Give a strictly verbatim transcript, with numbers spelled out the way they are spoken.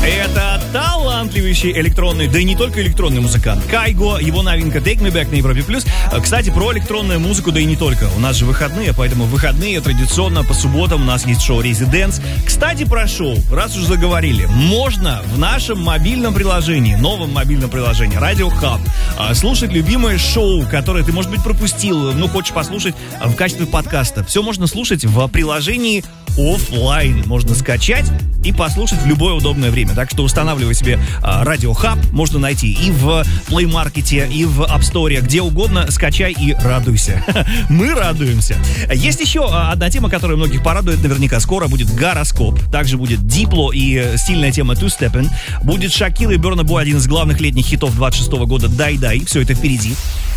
Это талантливейший электронный, да и не только электронный музыкант Кайго, его новинка Take Me Back на Европе Плюс. Кстати, про электронную музыку, да и не только. У нас же выходные, поэтому в выходные традиционно по субботам у нас есть шоу Residents. Кстати, про шоу, раз уж заговорили, можно в нашем мобильном приложении, новом мобильном приложении Radio Hub слушать любимое шоу, которое ты, может быть, пропустил, ну, хочешь послушать в качестве подкаста. Все можно слушать в приложении офлайн. Можно скачать и послушать в любое удобное время. Так что устанавливай себе Radio Hub, можно найти и в Play Market, и в App Store, где угодно, скачай и радуйся. Мы радуемся. Есть еще одна тема, которая многих порадует, наверняка скоро будет гороскоп. Также будет Дипло и стильная тема Two Steppin'. Будет Шакира и Burna Boy, один из главных летних хитов двадцать шестого года, Дай-Дай. Все это впереди.